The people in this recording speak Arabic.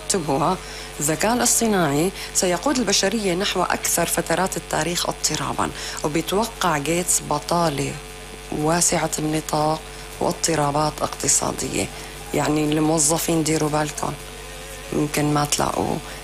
اكتبوها: الذكاء الاصطناعي سيقود البشرية نحو أكثر فترات التاريخ اضطرابا. وبيتوقع جيتس بطالة واسعة النطاق واضطرابات اقتصادية. يعني الموظفين ديروا بالكم، يمكن ما تلاقوا